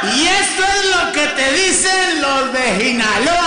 Y esto es lo que te dicen los de Sinaloa.